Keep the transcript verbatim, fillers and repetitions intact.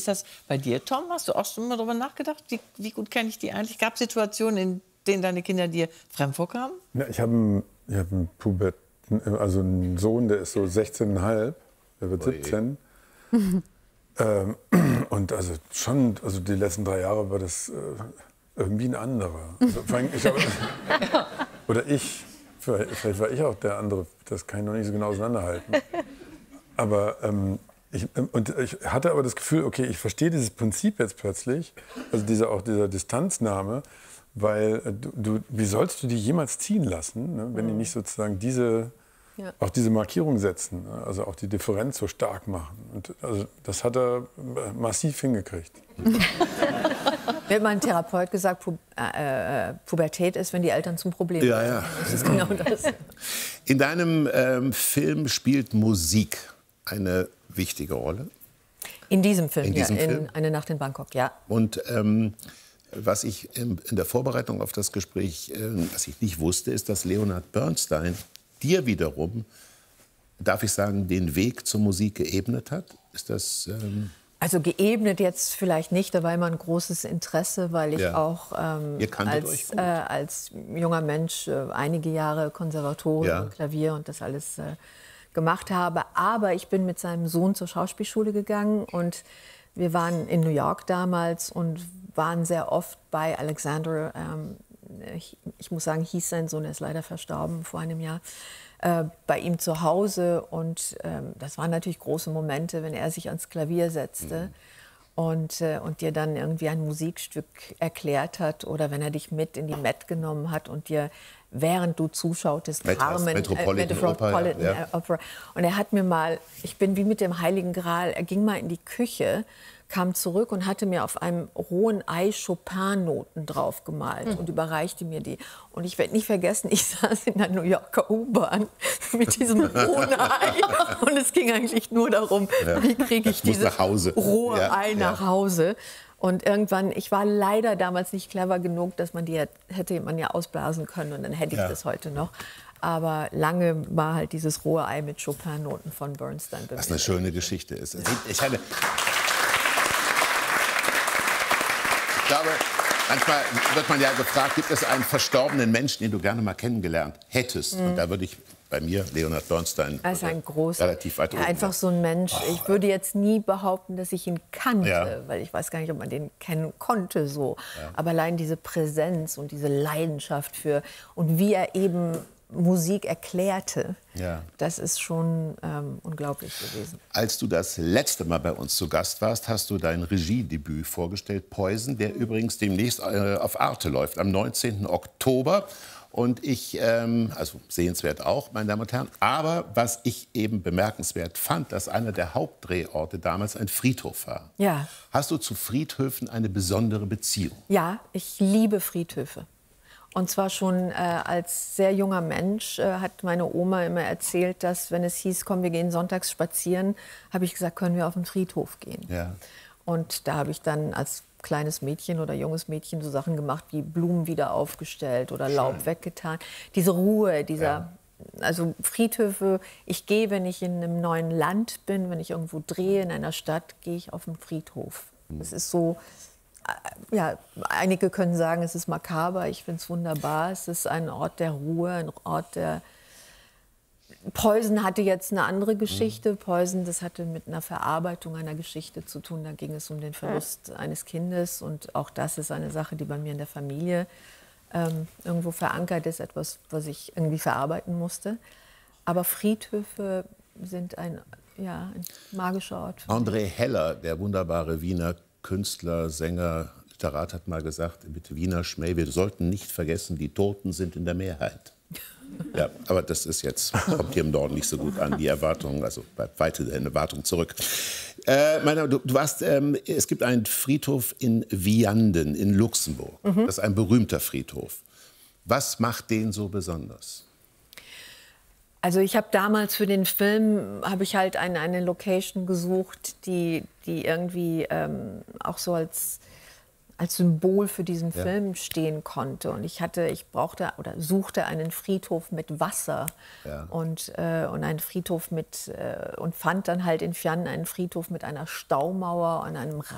ist das bei dir, Tom? Hast du auch schon mal darüber nachgedacht? Wie, wie gut kenne ich die eigentlich? Gab es Situationen, in denen deine Kinder dir fremd vorkamen? Ja, ich habe einen, ich hab einen Pubert, also einen Sohn, der ist so sechzehn Komma fünf, der wird siebzehn. ähm, und also schon, also die letzten drei Jahre war das äh, irgendwie ein anderer. Also, vor allem, ich hab, oder ich, vielleicht, vielleicht war ich auch der andere, das kann ich noch nicht so genau auseinanderhalten. Aber ähm, ich, und ich hatte aber das Gefühl, okay, ich verstehe dieses Prinzip jetzt plötzlich, also diese, auch dieser Distanznahme, weil äh, du, du, wie sollst du die jemals ziehen lassen, ne, wenn die nicht sozusagen diese, ja. auch diese Markierung setzen, ne, also auch die Differenz so stark machen. Und also das hat er massiv hingekriegt. Mir hat mein Therapeut gesagt, Pu äh, Pubertät ist, wenn die Eltern zum Problem ja, werden. Ja. Das ist genau das. In deinem ähm, Film spielt Musik eine wichtige Rolle. In diesem Film, in diesem ja, in Film? Eine Nacht in Bangkok, ja. Und ähm, was ich in, in der Vorbereitung auf das Gespräch, äh, was ich nicht wusste, ist, dass Leonard Bernstein dir wiederum, darf ich sagen, den Weg zur Musik geebnet hat. Ist das... Ähm Also geebnet jetzt vielleicht nicht, da war immer ein großes Interesse, weil ich ja. auch ähm, als, äh, als junger Mensch äh, einige Jahre Konservatorium, ja. Klavier und das alles äh, gemacht habe. Aber ich bin mit seinem Sohn zur Schauspielschule gegangen und wir waren in New York damals und waren sehr oft bei Alexander. Ähm, ich, ich muss sagen, hieß sein Sohn, er ist leider verstorben vor einem Jahr. Äh, bei ihm zu Hause und ähm, das waren natürlich große Momente, wenn er sich ans Klavier setzte mhm. und, äh, und dir dann irgendwie ein Musikstück erklärt hat oder wenn er dich mit in die Met genommen hat und dir, während du zuschautest, Met Carmen, Metropolitan, äh, Metropolitan Oper, ja. Opera. Und er hat mir mal, ich bin wie mit dem Heiligen Gral, er ging mal in die Küche, kam zurück und hatte mir auf einem rohen Ei Chopin-Noten drauf gemalt mhm. und überreichte mir die. Und ich werde nicht vergessen, ich saß in der New Yorker U-Bahn mit diesem rohen Ei. Und es ging eigentlich nur darum, ja. wie kriege ich dieses rohe ja, Ei nach ja. Hause. Und irgendwann, ich war leider damals nicht clever genug, dass man die hätte man ja ausblasen können und dann hätte ich ja. das heute noch. Aber lange war halt dieses rohe Ei mit Chopin-Noten von Bernstein bewegt. Was eine schöne Geschichte ist. Ich hatte Ich glaube, manchmal wird man ja gefragt, gibt es einen verstorbenen Menschen, den du gerne mal kennengelernt hättest? Mhm. Und da würde ich bei mir Leonard Bernstein also ein großer, relativ weit ja, oben. einfach so ein Mensch. Oh. Ich würde jetzt nie behaupten, dass ich ihn kannte, ja. weil ich weiß gar nicht, ob man den kennen konnte so. Ja. Aber allein diese Präsenz und diese Leidenschaft für und wie er eben Musik erklärte, ja. das ist schon ähm, unglaublich gewesen. Als du das letzte Mal bei uns zu Gast warst, hast du dein Regiedebüt vorgestellt, Poison, der übrigens demnächst äh, auf Arte läuft, am neunzehnten Oktober. Und ich, ähm, also sehenswert auch, meine Damen und Herren, aber was ich eben bemerkenswert fand, dass einer der Hauptdrehorte damals ein Friedhof war. Ja. Hast du zu Friedhöfen eine besondere Beziehung? Ja, ich liebe Friedhöfe. Und zwar schon äh, als sehr junger Mensch äh, hat meine Oma immer erzählt, dass wenn es hieß, komm, wir gehen sonntags spazieren, habe ich gesagt, können wir auf den Friedhof gehen. Ja. Und da habe ich dann als kleines Mädchen oder junges Mädchen so Sachen gemacht, wie Blumen wieder aufgestellt oder Laub Schön. weggetan. Diese Ruhe, dieser, ja. also Friedhöfe, ich gehe, wenn ich in einem neuen Land bin, wenn ich irgendwo drehe in einer Stadt, gehe ich auf den Friedhof. Es ist so... Ja, einige können sagen, es ist makaber. Ich finde es wunderbar. Es ist ein Ort der Ruhe, ein Ort der... Poison hatte jetzt eine andere Geschichte. Poison, das hatte mit einer Verarbeitung einer Geschichte zu tun. Da ging es um den Verlust eines Kindes. Und auch das ist eine Sache, die bei mir in der Familie ähm, irgendwo verankert ist. Etwas, was ich irgendwie verarbeiten musste. Aber Friedhöfe sind ein, ja, ein magischer Ort. André Heller, der wunderbare Wiener Künstler, Sänger, Literat hat mal gesagt, mit Wiener Schmäh, wir sollten nicht vergessen, die Toten sind in der Mehrheit. Ja, aber das ist jetzt, kommt hier im Norden nicht so gut an, die Erwartung, also bleibt weiterhin eine Erwartung zurück. Äh, meine, du, du warst, ähm, es gibt einen Friedhof in Vianden in Luxemburg. Mhm. Das ist ein berühmter Friedhof. Was macht den so besonders? Also ich habe damals für den Film, habe ich halt eine, eine Location gesucht, die, die irgendwie ähm, auch so als, als Symbol für diesen ja. Film stehen konnte. Und ich hatte, ich brauchte oder suchte einen Friedhof mit Wasser ja. und, äh, und einen Friedhof mit, äh, und fand dann halt in Vianden einen Friedhof mit einer Staumauer und einem